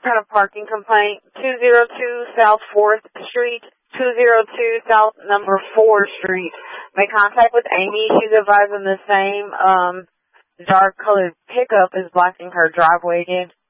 Kind of parking complaint, 202 South 4th Street, 202 South number 4 Street. Make contact with Amy. She's advising the same dark colored pickup is blocking her driveway again.